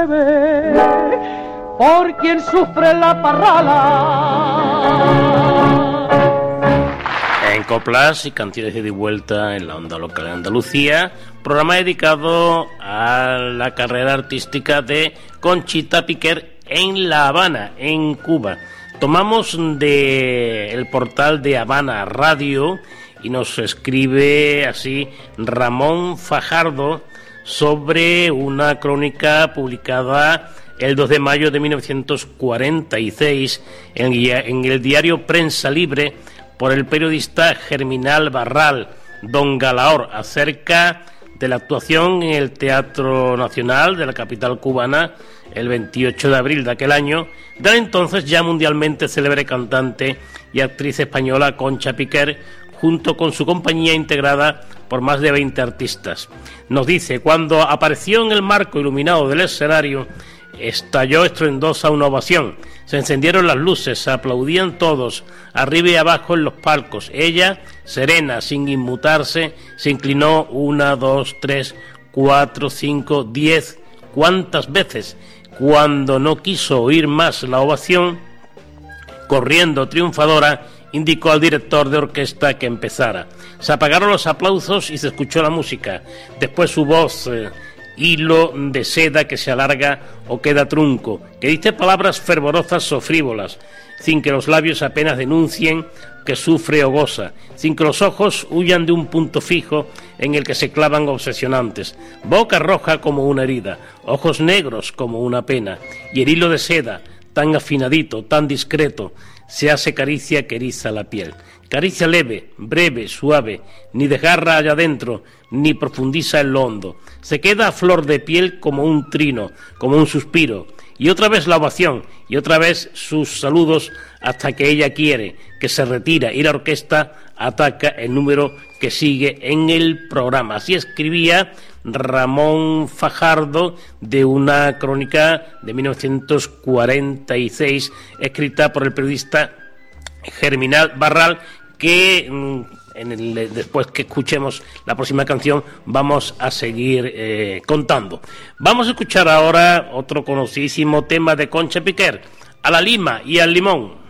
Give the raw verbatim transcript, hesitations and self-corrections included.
por quien sufre la parrala. En coplas y canciones de ida y vuelta en la onda local de Andalucía, programa dedicado a la carrera artística de Conchita Piquer en La Habana, en Cuba. Tomamos de el portal de Habana Radio y nos escribe así Ramón Fajardo sobre una crónica publicada el dos de mayo de mil novecientos cuarenta y seis en, en el diario Prensa Libre por el periodista Germinal Barral, Don Galaor, acerca de la actuación en el Teatro Nacional de la capital cubana el veintiocho de abril de aquel año de la entonces ya mundialmente célebre cantante y actriz española Concha Piquer, junto con su compañía integrada por más de veinte artistas. Nos dice: cuando apareció en el marco iluminado del escenario, estalló estruendosa una ovación. Se encendieron las luces, se aplaudían todos, arriba y abajo en los palcos. Ella, serena, sin inmutarse, se inclinó una, dos, tres, cuatro, cinco, diez, ¿cuántas veces? Cuando no quiso oír más la ovación, corriendo triunfadora, indicó al director de orquesta que empezara. Se apagaron los aplausos y se escuchó la música. Después su voz, eh, hilo de seda que se alarga o queda trunco, que dice palabras fervorosas o frívolas, sin que los labios apenas denuncien que sufre o goza, sin que los ojos huyan de un punto fijo en el que se clavan obsesionantes, boca roja como una herida, ojos negros como una pena, y el hilo de seda, tan afinadito, tan discreto, se hace caricia que eriza la piel. Caricia leve, breve, suave, ni desgarra allá adentro, ni profundiza en lo hondo. Se queda a flor de piel como un trino, como un suspiro. Y otra vez la ovación, y otra vez sus saludos, hasta que ella quiere, que se retira y la orquesta ataca el número que sigue en el programa. Así escribía Ramón Fajardo de una crónica de mil novecientos cuarenta y seis, escrita por el periodista Germinal Barral, que en el, después que escuchemos la próxima canción vamos a seguir eh, contando. Vamos a escuchar ahora otro conocidísimo tema de Concha Piquer, A la lima y al limón.